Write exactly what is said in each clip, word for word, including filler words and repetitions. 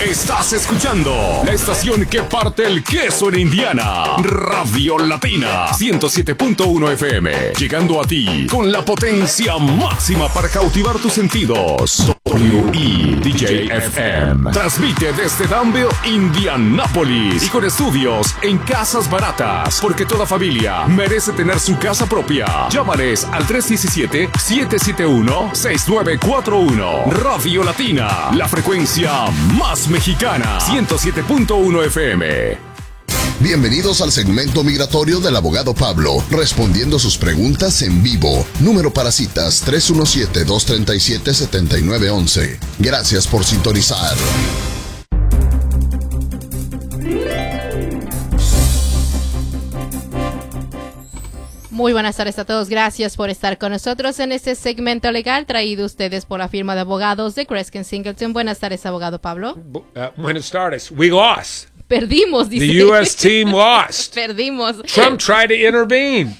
Estás escuchando la estación que parte el queso en Indiana. Radio Latina ciento siete punto uno F M. Llegando a ti con la potencia máxima para cautivar tus sentidos. W I D J F M. Transmite desde Danville, Indianápolis. Y con estudios en Casas Baratas. Porque toda familia merece tener su casa propia. Llámales al tres uno siete, siete siete uno, seis nueve cuatro uno. Radio Latina, la frecuencia más mexicana. ciento siete punto uno F M. Bienvenidos al segmento migratorio del abogado Pablo, respondiendo sus preguntas en vivo. Número para citas tres uno siete, dos tres siete, siete nueve uno uno. Gracias por sintonizar. Muy buenas tardes a todos. Gracias por estar con nosotros en este segmento legal traído ustedes por la firma de abogados de Kreskin Singleton. Buenas tardes, abogado Pablo. Uh, buenas tardes. We lost. Perdimos, dice. The U S team lost. Perdimos. Trump tried to intervene.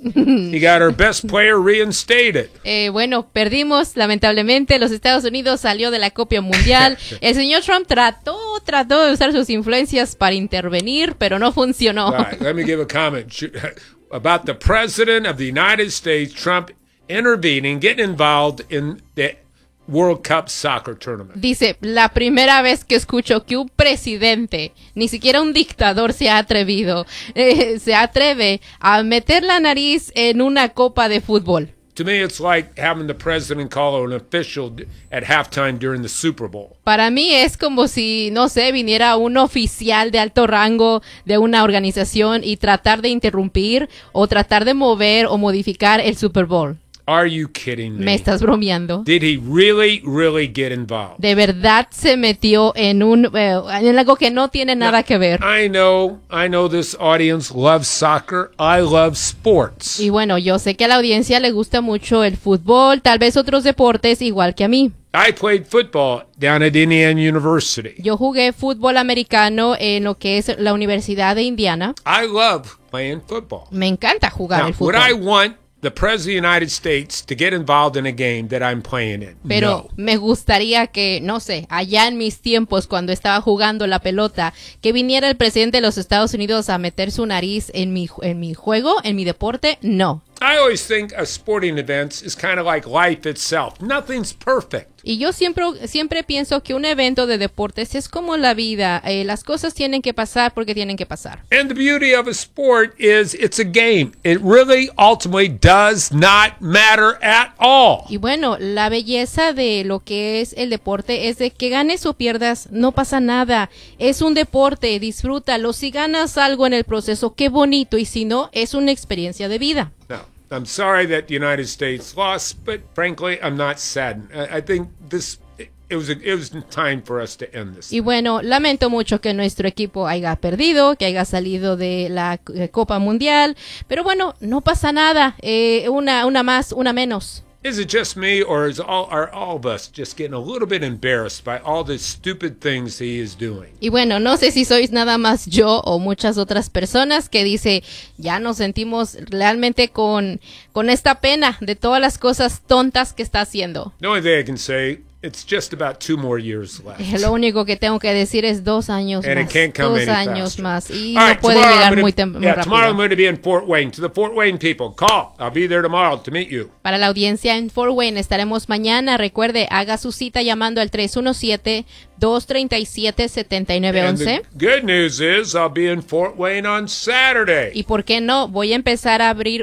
He got our best player reinstated. Eh, bueno, perdimos, lamentablemente. Los Estados Unidos salió de la Copa Mundial. El señor Trump trató, trató de usar sus influencias para intervenir, pero no funcionó. Right, let me give a comment about the President of the United States, Trump, intervening, getting involved in the World Cup Soccer Tournament. Dice, la primera vez que escucho que un presidente, ni siquiera un dictador se ha atrevido, eh, se atreve a meter la nariz en una copa de fútbol. To me, it's like having the president call an official at halftime during the Super Bowl. Para mí es como si, no sé, viniera un oficial de alto rango de una organización y tratar de interrumpir o tratar de mover o modificar el Super Bowl. Are you kidding me? ¿Me estás bromeando? Did he really, really get involved? De verdad se metió en un eh, en algo que no tiene nada Now, que ver. I know, I know this audience loves soccer. I love sports. Y bueno, yo sé que a la audiencia le gusta mucho el fútbol, tal vez otros deportes igual que a mí. I played football down at Indiana University. Yo jugué fútbol americano en lo que es la Universidad de Indiana. I love playing football. Me encanta jugar Now, el fútbol. would I want the President of the United States to get involved in a game that I'm playing in? Pero No. me gustaría que, no sé, allá en mis tiempos cuando estaba jugando la pelota, que viniera el presidente de los Estados Unidos a meter su nariz en mi, en mi juego, en mi deporte, no. I always think a sporting events is kind of like life itself. Nothing's perfect. Y yo siempre, siempre pienso que un evento de deportes es como la vida. Eh, las cosas tienen que pasar porque tienen que pasar. And the beauty of a sport is it's a game. It really ultimately does not matter at all. Y bueno, la belleza de lo que es el deporte es de que ganes o pierdas, no pasa nada. Es un deporte, disfrútalo. Si ganas algo en el proceso, qué bonito. Y si no, es una experiencia de vida. Now, I'm sorry that the United States lost, but frankly, I'm not saddened. I, I think this it was a, it was time for us to end this. Y bueno, lamento mucho que nuestro equipo haya perdido, que haya salido de la eh, Copa Mundial, pero bueno, no pasa nada. Eh, una una más, una menos. Is it just me, or is all are all of us just getting a little bit embarrassed by all the stupid things he is doing? Y bueno, no sé si sois nada más yo o muchas otras personas que dice, ya nos sentimos realmente con, con esta pena de todas las cosas tontas que está haciendo. The only thing I can say, it's just about two more years left. Eh, Lo único que tengo que decir es dos años And it más, can't come dos any años faster. más y All no right, puede tomorrow I'm llegar gonna- muy, tem- muy yeah, tomorrow I'm rápido. going to be in Fort Wayne. To the Fort Wayne people, call. I'll be there tomorrow to meet you. Para la audiencia en Fort Wayne estaremos mañana. Recuerde, haga su cita llamando al tres uno siete, dos tres siete, siete nueve And uno uno. the good news is I'll be in Fort Wayne on Saturday. Y por qué no, voy a empezar a abrir